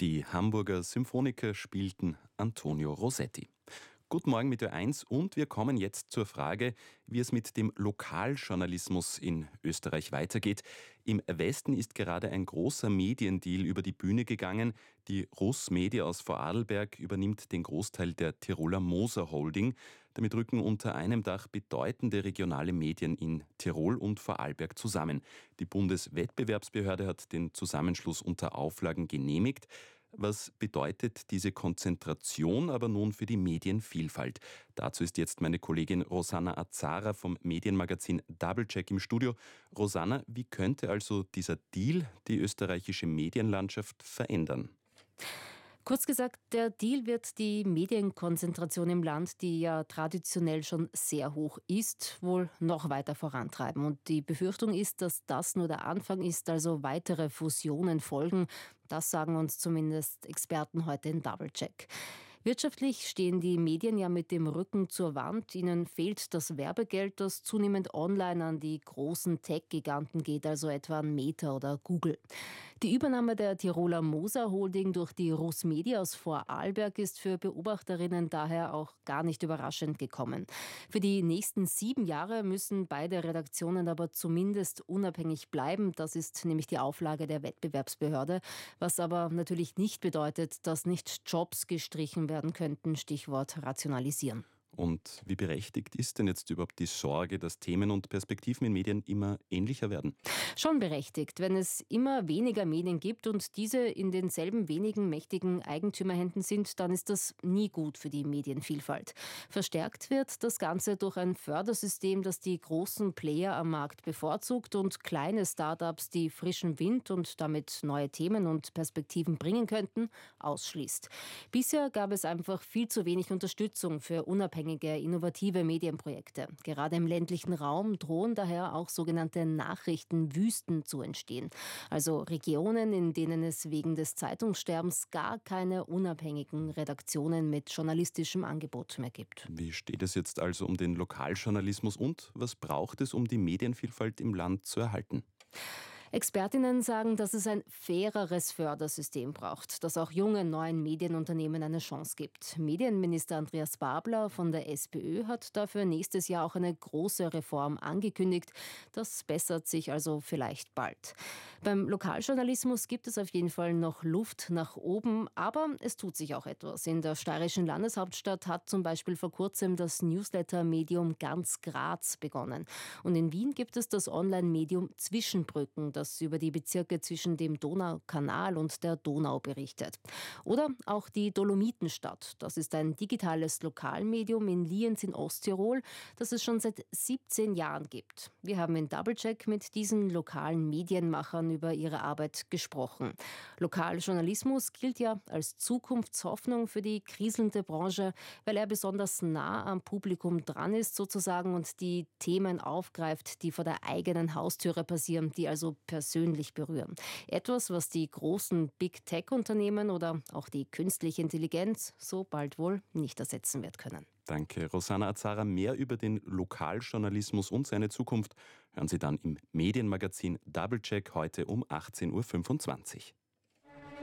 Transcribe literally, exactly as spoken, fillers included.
Die Hamburger Symphoniker spielten Antonio Rossetti. Guten Morgen mit Ö eins und wir kommen jetzt zur Frage, wie es mit dem Lokaljournalismus in Österreich weitergeht. Im Westen ist gerade ein großer Mediendeal über die Bühne gegangen. Die Russ Media aus Vorarlberg übernimmt den Großteil der Tiroler Moser Holding. Damit rücken unter einem Dach bedeutende regionale Medien in Tirol und Vorarlberg zusammen. Die Bundeswettbewerbsbehörde hat den Zusammenschluss unter Auflagen genehmigt. Was bedeutet diese Konzentration aber nun für die Medienvielfalt? Dazu ist jetzt meine Kollegin Rosanna Azara vom Medienmagazin Doublecheck im Studio. Rosanna, wie könnte also dieser Deal die österreichische Medienlandschaft verändern? Kurz gesagt, der Deal wird die Medienkonzentration im Land, die ja traditionell schon sehr hoch ist, wohl noch weiter vorantreiben. Und die Befürchtung ist, dass das nur der Anfang ist, also weitere Fusionen folgen. Das sagen uns zumindest Experten heute in Doublecheck. Wirtschaftlich stehen die Medien ja mit dem Rücken zur Wand. Ihnen fehlt das Werbegeld, das zunehmend online an die großen Tech-Giganten geht, also etwa an Meta oder Google. Die Übernahme der Tiroler Moser Holding durch die Russ Media aus Vorarlberg ist für Beobachterinnen daher auch gar nicht überraschend gekommen. Für die nächsten sieben Jahre müssen beide Redaktionen aber zumindest unabhängig bleiben. Das ist nämlich die Auflage der Wettbewerbsbehörde, was aber natürlich nicht bedeutet, dass nicht Jobs gestrichen werden könnten, Stichwort rationalisieren. Und wie berechtigt ist denn jetzt überhaupt die Sorge, dass Themen und Perspektiven in Medien immer ähnlicher werden? Schon berechtigt, wenn es immer weniger Medien gibt und diese in denselben wenigen mächtigen Eigentümerhänden sind, dann ist das nie gut für die Medienvielfalt. Verstärkt wird das Ganze durch ein Fördersystem, das die großen Player am Markt bevorzugt und kleine Start-ups, die frischen Wind und damit neue Themen und Perspektiven bringen könnten, ausschließt. Bisher gab es einfach viel zu wenig Unterstützung für unabhängige innovative Medienprojekte. Gerade im ländlichen Raum drohen daher auch sogenannte Nachrichtenwüsten zu entstehen. Also Regionen, in denen es wegen des Zeitungssterbens gar keine unabhängigen Redaktionen mit journalistischem Angebot mehr gibt. Wie steht es jetzt also um den Lokaljournalismus und was braucht es, um die Medienvielfalt im Land zu erhalten? Expertinnen sagen, dass es ein faireres Fördersystem braucht, das auch jungen neuen Medienunternehmen eine Chance gibt. Medienminister Andreas Babler von der SPÖ hat dafür nächstes Jahr auch eine große Reform angekündigt. Das bessert sich also vielleicht bald. Beim Lokaljournalismus gibt es auf jeden Fall noch Luft nach oben, aber es tut sich auch etwas. In der steirischen Landeshauptstadt hat zum Beispiel vor kurzem das Newsletter-Medium Ganz Graz begonnen. Und in Wien gibt es das Online-Medium Zwischenbrücken, das über die Bezirke zwischen dem Donaukanal und der Donau berichtet. Oder auch die Dolomitenstadt. Das ist ein digitales Lokalmedium in Lienz in Osttirol, das es schon seit siebzehn Jahren gibt. Wir haben in Doublecheck mit diesen lokalen Medienmachern über ihre Arbeit gesprochen. Lokaljournalismus gilt ja als Zukunftshoffnung für die kriselnde Branche, weil er besonders nah am Publikum dran ist sozusagen und die Themen aufgreift, die vor der eigenen Haustüre passieren, die also persönlich berühren. Etwas, was die großen Big-Tech-Unternehmen oder auch die künstliche Intelligenz so bald wohl nicht ersetzen wird können. Danke, Rosanna Azara. Mehr über den Lokaljournalismus und seine Zukunft hören Sie dann im Medienmagazin Doublecheck heute um achtzehn Uhr fünfundzwanzig.